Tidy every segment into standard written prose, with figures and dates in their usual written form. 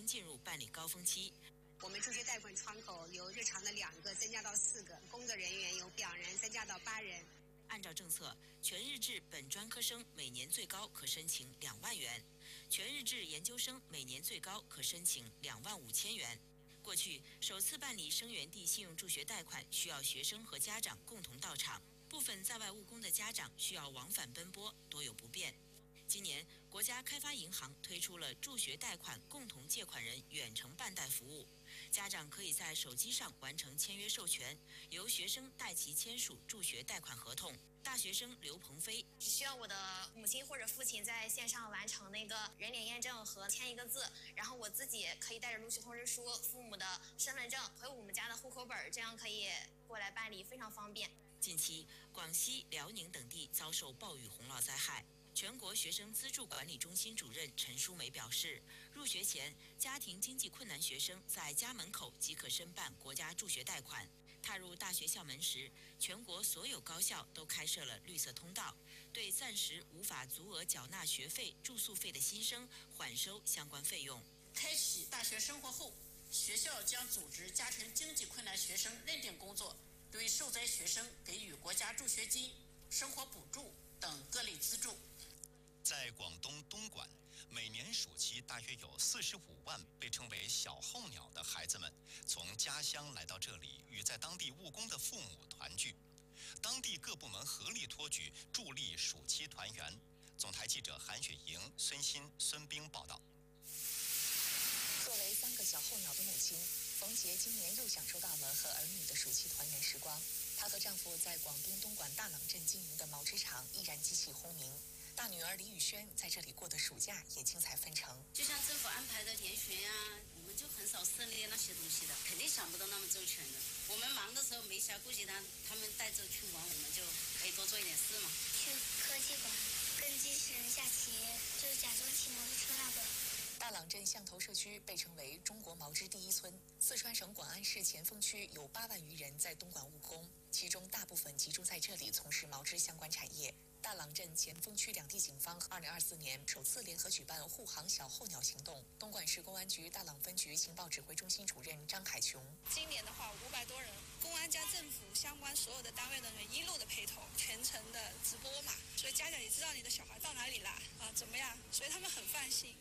进入办理高峰期。 我们助学贷款窗口由日常的2个增加到4个，工作人员由表人增加到8人。 按照政策，全日制本专科生每年最高可申请2万元，全日制研究生每年最高可申请2万5千元。过去首次办理生源地信用助学贷款需要学生和家长共同到场，部分在外务工的家长需要往返奔波，多有不便。今年，国家开发银行推出了助学贷款共同借款人远程办贷服务，家长可以在手机上完成签约授权，由学生代其签署助学贷款合同。大学生刘鹏飞只需要我的母亲或者父亲在线上完成那个人脸验证和签一个字，然后我自己可以带着录取通知书、父母的身份证和我们家的户口本，这样可以过来办理，非常方便。 近期，广西、辽宁等地遭受暴雨洪涝灾害。全国学生资助管理中心主任陈淑梅表示，入学前，家庭经济困难学生在家门口即可申办国家助学贷款。踏入大学校门时，全国所有高校都开设了绿色通道，对暂时无法足额缴纳学费、住宿费的新生缓收相关费用。 开启大学生活后，学校将组织家庭经济困难学生认定工作，对受灾学生给予国家助学金、生活补助等各类资助。 在广东东莞，每年暑期大约有45万被称为小候鸟的孩子们从家乡来到这里，与在当地务工的父母团聚。当地各部门合力托举，助力暑期团圆。总台记者韩雪莹、孙鑫、孙冰报道。 作为3个小候鸟的母亲，冯杰今年又享受到了和儿女的暑期团圆时光。她和丈夫在广东东莞大朗镇经营的毛织厂依然机器轰鸣。大女儿李宇轩在这里过的暑假也精彩纷呈。 就像政府安排的研学呀，我们就很少涉猎那些东西的，肯定想不到那么周全的。我们忙的时候没暇顾及他们带着去玩，我们就可以多做一点事嘛。 去科技馆跟机器人下棋，就是假装骑摩托车那个。 大朗镇象头社区被称为中国毛织第一村。四川省广安市前锋区有8万余人在东莞务工，其中大部分集中在这里从事毛织相关产业。大朗镇前锋区2地警方2024年首次联合举办护航小候鸟行动。东莞市公安局大朗分局情报指挥中心主任张海琼： 今年的话500多人，公安加政府相关所有的单位的人一路的陪同，全程的直播嘛，所以家长也知道你的小孩到哪里啦，怎么样，所以他们很放心。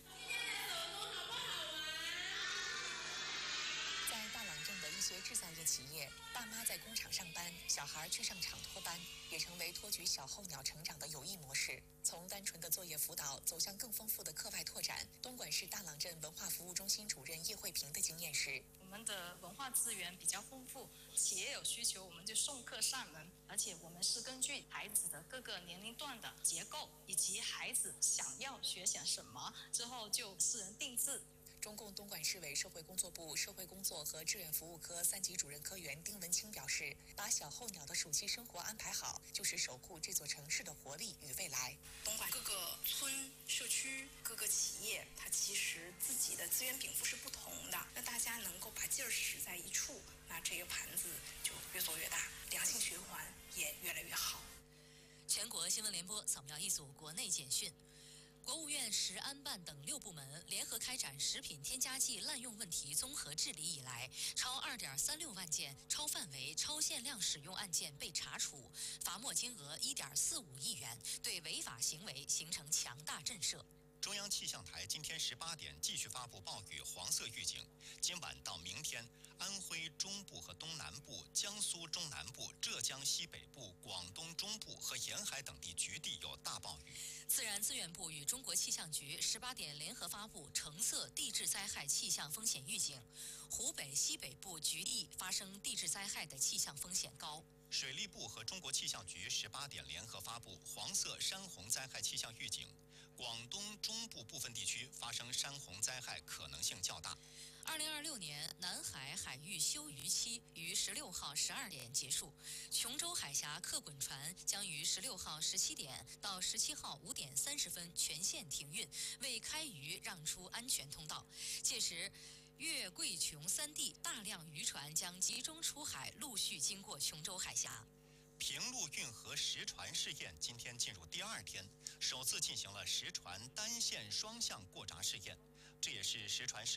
在大朗镇的一些制造业企业，爸妈在工厂上班，小孩去上厂托班，也成为托举小候鸟成长的有益模式。从单纯的作业辅导走向更丰富的课外拓展，东莞市大朗镇文化服务中心主任叶慧萍的经验是： 我们的文化资源比较丰富，企业有需求我们就送客上门，而且我们是根据孩子的各个年龄段的结构以及孩子想要学些什么，之后就私人定制。 中共东莞市委社会工作部社会工作和志愿服务科3级主任科员丁文清表示，把小候鸟的暑期生活安排好，就是守护这座城市的活力与未来。 东莞各个村、社区、各个企业，它其实自己的资源禀赋是不同的，那大家能够把劲儿使在一处，那这个盘子就越做越大，良性循环也越来越好。 全国新闻联播扫描一组国内简讯。国务院食安办等6部门联合开展食品添加剂滥用问题综合治理以来，超2.36万件超范围、超限量使用案件被查处，罚没金额1.45亿元，对违法行为形成强大震慑。 中央气象台今天18点继续发布暴雨黄色预警，今晚到明天，安徽中部和东南部、江苏中南部、浙江西北部、广东中部和沿海等地局地有大暴雨。 自然资源部与中国气象局18点联合发布橙色地质灾害气象风险预警，湖北西北部局地发生地质灾害的气象风险高。 水利部和中国气象局18点联合发布黄色山洪灾害气象预警，广东中部部分地区发生山洪灾害可能性较大。 2026年南海海域休渔期于16号12点结束，琼州海峡客滚船将于16号17点到17号5点30分全线停运，为开渔让出安全通道。届时，粤贵琼3地大量渔船将集中出海，陆续经过琼州海峡。 平陆运河实船试验今天进入第2天，首次进行了实船单线双向过闸试验，这也是实船试